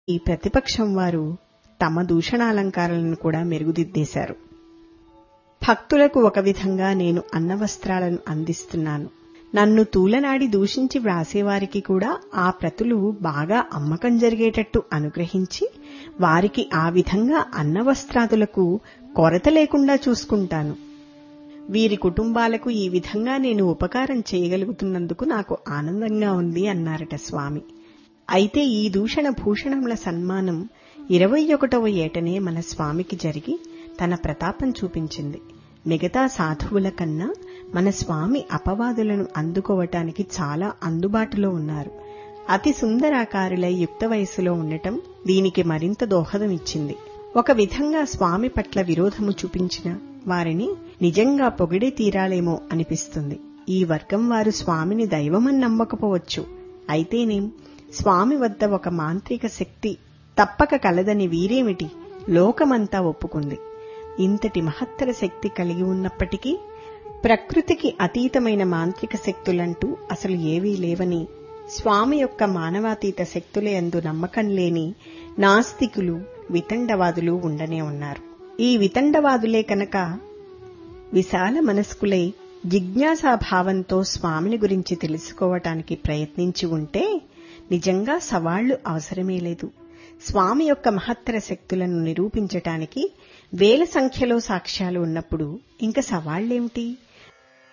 ఈ ప్రతిపక్షం వారు తమ దూషణాలంకారాలను కూడా మెరుగుదిద్దేశారు. భక్తులకు ఒక విధంగా నేను అన్నవస్త్రాలను అందిస్తున్నాను. నన్ను తూలనాడి దూషించి వ్రాసేవారికి కూడా ఆ ప్రతులు బాగా అమ్మకం జరిగేటట్టు అనుగ్రహించి వారికి ఆ విధంగా అన్నవస్త్రాదులకు కొరత లేకుండా చూసుకుంటాను. వీరి కుటుంబాలకు ఈ విధంగా నేను ఉపకారం చేయగలుగుతున్నందుకు నాకు ఆనందంగా ఉంది అన్నారట స్వామి. అయితే ఈ దూషణ భూషణముల సన్మానం 21వ ఏటనే మన స్వామికి జరిగి తన ప్రతాపం చూపించింది. మిగతా సాధువుల కన్నా మన స్వామి అపవాదులను అందుకోవటానికి చాలా అందుబాటులో ఉన్నారు. అతి సుందరాకారులై యుక్త వయస్సులో ఉండటం దీనికి మరింత దోహదం ఇచ్చింది. ఒక విధంగా స్వామి పట్ల విరోధము చూపించిన వారిని నిజంగా పొగిడే తీరాలేమో అనిపిస్తుంది. ఈ వర్గం వారు స్వామిని దైవమని నమ్మకపోవచ్చు. అయితేనేం స్వామి వద్ద ఒక మాంత్రిక శక్తి తప్పక కలదని వీరేమిటి లోకమంతా ఒప్పుకుంది. ఇంతటి మహత్తర శక్తి కలిగి ఉన్నప్పటికీ ప్రకృతికి అతీతమైన మాంత్రిక శక్తులంటూ అసలు ఏవీ లేవని స్వామి యొక్క మానవాతీత శక్తులయందు నమ్మకం లేని నాస్తికులు, వితండవాదులు ఉండనే ఉన్నారు. ఈ వితండవాదులే కనుక విశాల మనస్కులై జిజ్ఞాసాభావంతో స్వామిని గురించి తెలుసుకోవటానికి ప్రయత్నించి ఉంటే నిజంగా సవాళ్లు అవసరమే లేదు. స్వామి యొక్క మహత్తర శక్తులను నిరూపించటానికి వేల సంఖ్యలో సాక్ష్యాలు ఉన్నప్పుడు ఇంక సవాళ్లేమిటి?